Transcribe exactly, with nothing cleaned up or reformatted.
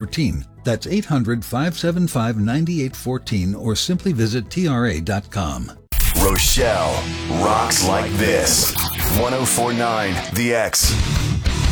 fourteen. That's eight hundred, five seven five, nine eight one four or simply visit T R A dot com. Rochelle rocks like this. ten forty-nine The X.